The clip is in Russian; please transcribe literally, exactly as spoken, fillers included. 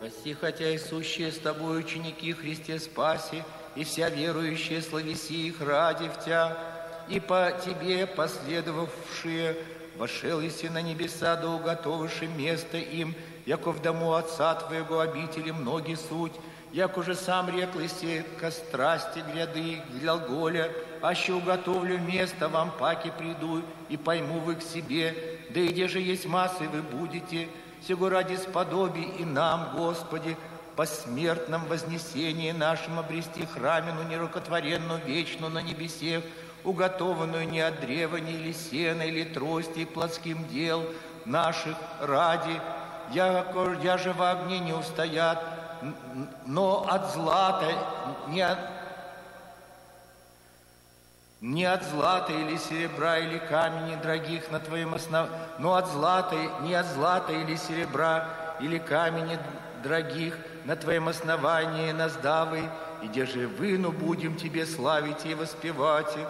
Прости, хотя и сущие с тобой ученики Христе спаси, и вся верующие славеси их ради в Тя, и по Тебе последовавшие, вошел иси на небеса, да уготовиши место им, яко в дому Отца Твоего обители многие суть, як уже сам реклыси ко страсти гряды, глаголя, аще уготовлю место вам, паки приду, и пойму вы к себе, да и где же есть массы вы будете, сего ради сподобий и нам, Господи, по смертном вознесении нашим обрести храмину нерукотворенную вечную на небесех, уготованную не от древа, ни или сена, или трости и плотским дел наших ради, я, я же в огне не устоят, но от злата, не от, не от злата или серебра, или камней дорогих на Твоем основании, но от злата, не от злата или серебра, или камней дорогих на Твоем основании наздавы, и где же выну будем Тебе славить и воспевать.